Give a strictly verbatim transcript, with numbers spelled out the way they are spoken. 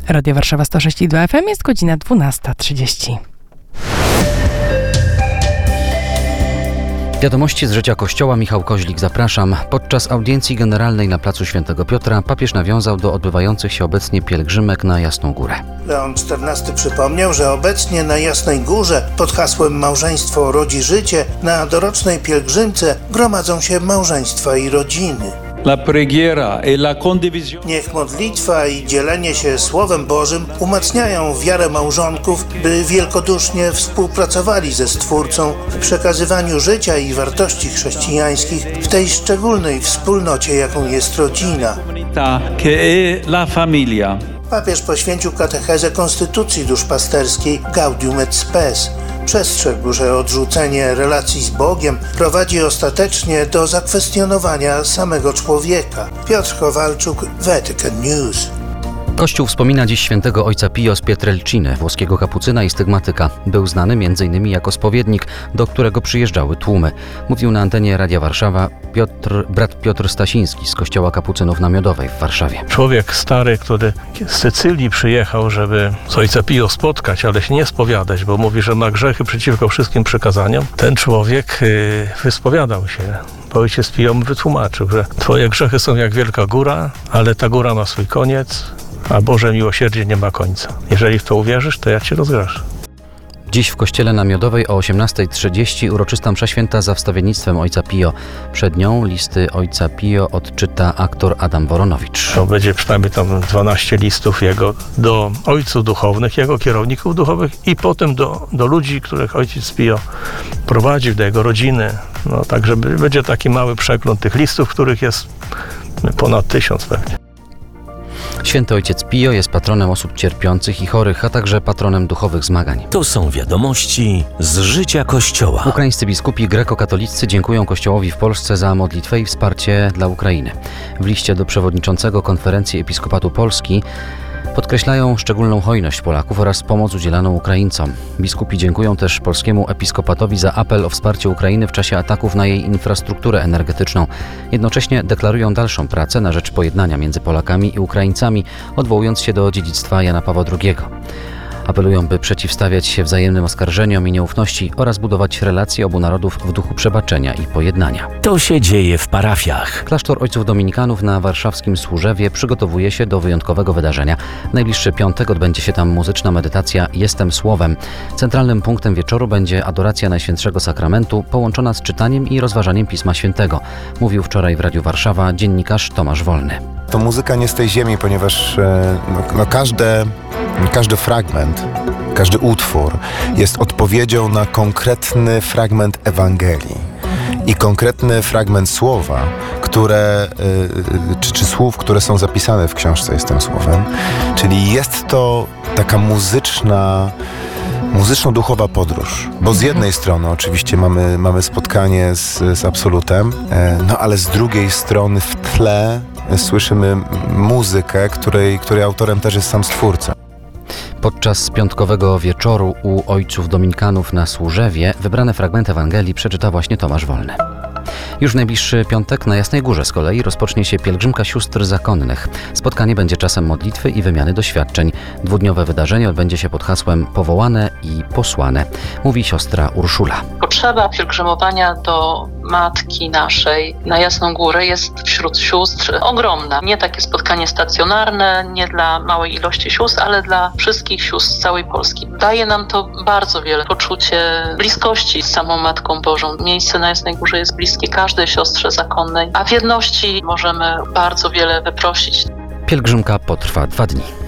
Radio Warszawa sto sześć i dwa F M, jest godzina dwunasta trzydzieści. Wiadomości z życia Kościoła. Michał Koźlik, zapraszam. Podczas audiencji generalnej na placu Świętego Piotra papież nawiązał do odbywających się obecnie pielgrzymek na Jasną Górę. Leon czternasty przypomniał, że obecnie na Jasnej Górze pod hasłem Małżeństwo rodzi życie na dorocznej pielgrzymce gromadzą się małżeństwa i rodziny. La preghiera e la condivisione. Niech modlitwa i dzielenie się Słowem Bożym umacniają wiarę małżonków, by wielkodusznie współpracowali ze Stwórcą w przekazywaniu życia i wartości chrześcijańskich w tej szczególnej wspólnocie, jaką jest rodzina. Che è la famiglia. Papież poświęcił katechezę konstytucji duszpasterskiej Gaudium et Spes. Przestrzegł, że odrzucenie relacji z Bogiem prowadzi ostatecznie do zakwestionowania samego człowieka. Piotr Kowalczuk, Vatican News. Kościół wspomina dziś świętego ojca Pio z Pietrelciny, włoskiego kapucyna i stygmatyka. Był znany m.in. jako spowiednik, do którego przyjeżdżały tłumy. Mówił na antenie Radia Warszawa Piotr, brat Piotr Stasiński z kościoła kapucynów na Miodowej w Warszawie. Człowiek stary, który z Sycylii przyjechał, żeby z ojca Pio spotkać, ale się nie spowiadać, bo mówi, że ma grzechy przeciwko wszystkim przykazaniom. Ten człowiek yy, wyspowiadał się. Bo ojciec Pio mu wytłumaczył, że twoje grzechy są jak wielka góra, ale ta góra ma swój koniec, a Boże miłosierdzie nie ma końca. Jeżeli w to uwierzysz, to ja cię rozgraszę. Dziś w kościele na Miodowej o osiemnasta trzydzieści uroczysta msza święta za wstawiennictwem ojca Pio. Przed nią listy ojca Pio odczyta aktor Adam Woronowicz. To będzie przynajmniej tam dwanaście listów jego do ojców duchownych, jego kierowników duchowych i potem do, do ludzi, których ojciec Pio prowadził, do jego rodziny. No tak, żeby będzie taki mały przegląd tych listów, których jest ponad tysiąc pewnie. Święty Ojciec Pio jest patronem osób cierpiących i chorych, a także patronem duchowych zmagań. To są wiadomości z życia Kościoła. Ukraińscy biskupi grekokatoliccy dziękują Kościołowi w Polsce za modlitwę i wsparcie dla Ukrainy. W liście do przewodniczącego Konferencji Episkopatu Polski podkreślają szczególną hojność Polaków oraz pomoc udzielaną Ukraińcom. Biskupi dziękują też polskiemu episkopatowi za apel o wsparcie Ukrainy w czasie ataków na jej infrastrukturę energetyczną. Jednocześnie deklarują dalszą pracę na rzecz pojednania między Polakami i Ukraińcami, odwołując się do dziedzictwa Jana Pawła drugiego. Apelują, by przeciwstawiać się wzajemnym oskarżeniom i nieufności oraz budować relacje obu narodów w duchu przebaczenia i pojednania. To się dzieje w parafiach. Klasztor Ojców Dominikanów na warszawskim Służewie przygotowuje się do wyjątkowego wydarzenia. W najbliższy piątek odbędzie się tam muzyczna medytacja Jestem Słowem. Centralnym punktem wieczoru będzie adoracja Najświętszego Sakramentu połączona z czytaniem i rozważaniem Pisma Świętego. Mówił wczoraj w Radiu Warszawa dziennikarz Tomasz Wolny. To muzyka nie z tej ziemi, ponieważ no, no każde, każdy fragment, każdy utwór jest odpowiedzią na konkretny fragment Ewangelii i konkretny fragment słowa, które, czy, czy słów, które są zapisane w książce Jestem Słowem. Czyli jest to taka muzyczna, muzyczno-duchowa podróż. Bo z jednej strony oczywiście mamy, mamy spotkanie z, z Absolutem, no ale z drugiej strony w tle słyszymy muzykę, której, której autorem też jest sam Stwórca. Podczas piątkowego wieczoru u Ojców Dominikanów na Służewie wybrane fragmenty Ewangelii przeczyta właśnie Tomasz Wolny. Już w najbliższy piątek na Jasnej Górze z kolei rozpocznie się pielgrzymka sióstr zakonnych. Spotkanie będzie czasem modlitwy i wymiany doświadczeń. Dwudniowe wydarzenie odbędzie się pod hasłem Powołane i Posłane, mówi siostra Urszula. Potrzeba pielgrzymowania do Matki naszej na Jasną Górę jest wśród sióstr ogromna. Nie takie spotkanie stacjonarne, nie dla małej ilości sióstr, ale dla wszystkich sióstr z całej Polski. Daje nam to bardzo wiele poczucie bliskości z samą Matką Bożą. Miejsce na Jasnej Górze jest bliskie każdej siostrze zakonnej, a w jedności możemy bardzo wiele wyprosić. Pielgrzymka potrwa dwa dni.